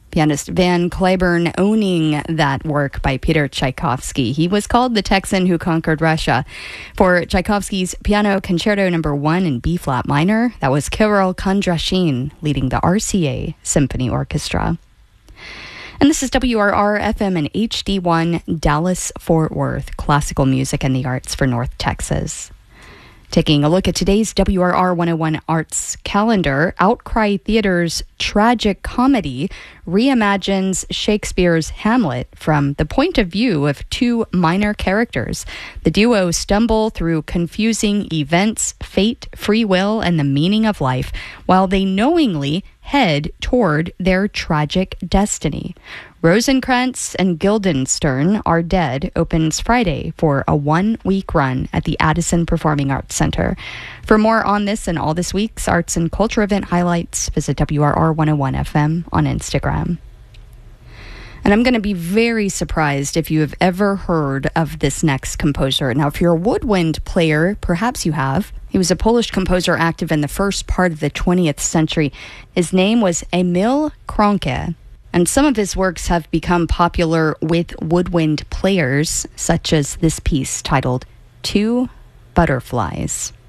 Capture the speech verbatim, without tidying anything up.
Pianist Van Cliburn owning that work by Peter Tchaikovsky. He was called the Texan who conquered Russia. For Tchaikovsky's Piano Concerto Number One in B-flat minor, that was Kirill Kondrashin leading the R C A Symphony Orchestra. And this is W R R F M and H D one, Dallas-Fort Worth, classical music and the arts for North Texas. Taking a look at today's W R R one oh one Arts calendar, Outcry Theater's tragic comedy reimagines Shakespeare's Hamlet from the point of view of two minor characters. The duo stumble through confusing events, fate, free will, and the meaning of life, while they knowingly head toward their tragic destiny. Rosencrantz and Guildenstern Are Dead opens Friday for a one-week run at the Addison Performing Arts Center. For more on this and all this week's arts and culture event highlights, visit W R R one oh one F M on Instagram. And I'm going to be very surprised if you have ever heard of this next composer. Now, if you're a woodwind player, perhaps you have. He was a Polish composer active in the first part of the twentieth century. His name was Emil Kronke, and some of his works have become popular with woodwind players, such as this piece titled Two Butterflies.